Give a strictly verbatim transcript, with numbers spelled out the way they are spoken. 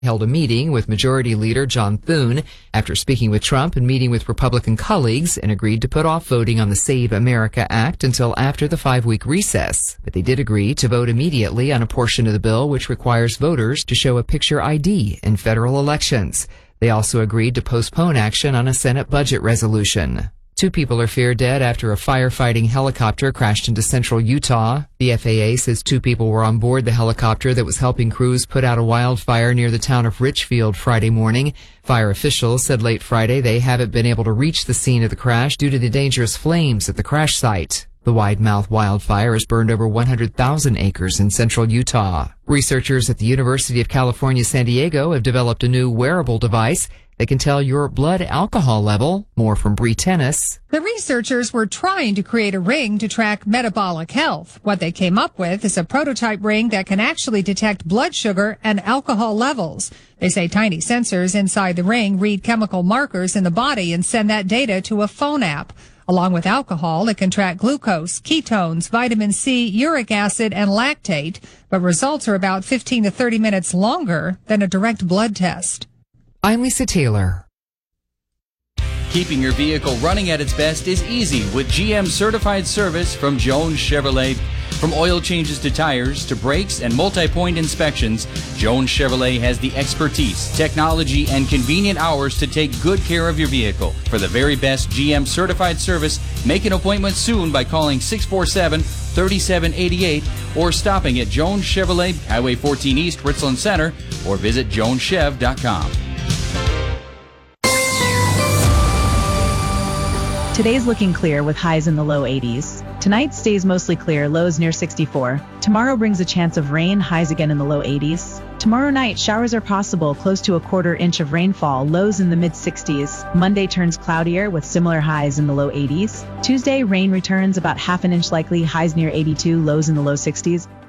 held a meeting with Majority Leader John Thune after speaking with Trump and meeting with Republican colleagues and agreed to put off voting on the Save America Act until after the five-week recess. But they did agree to vote immediately on a portion of the bill which requires voters to show a picture I D in federal elections. They also agreed to postpone action on a Senate budget resolution. Two people are feared dead after a firefighting helicopter crashed into central Utah. The F A A says two people were on board the helicopter that was helping crews put out a wildfire near the town of Richfield Friday morning. Fire officials said late Friday they haven't been able to reach the scene of the crash due to the dangerous flames at the crash site. The wide-mouth wildfire has burned over one hundred thousand acres in central Utah. Researchers at the University of California, San Diego have developed a new wearable device that can tell your blood alcohol level. More from Bree Tennis. The researchers were trying to create a ring to track metabolic health. What they came up with is a prototype ring that can actually detect blood sugar and alcohol levels. They say tiny sensors inside the ring read chemical markers in the body and send that data to a phone app. Along with alcohol, it can track glucose, ketones, vitamin C, uric acid, and lactate, but results are about fifteen to thirty minutes longer than a direct blood test. I'm Lisa Taylor. Keeping your vehicle running at its best is easy with G M certified service from Jones Chevrolet. From oil changes to tires to brakes and multi-point inspections, Jones Chevrolet has the expertise, technology, and convenient hours to take good care of your vehicle. For the very best G M certified service, make an appointment soon by calling six four seven, three seven eight eight or stopping at Jones Chevrolet, Highway fourteen East, Richland Center, or visit jones chev dot com. Today's looking clear with highs in the low eighties. Tonight stays mostly clear, lows near sixty-four. Tomorrow brings a chance of rain, highs again in the low eighties. Tomorrow night, showers are possible, close to a quarter inch of rainfall, lows in the mid sixties. Monday turns cloudier with similar highs in the low eighties. Tuesday, rain returns, about half an inch likely, highs near eighty-two, lows in the low sixties.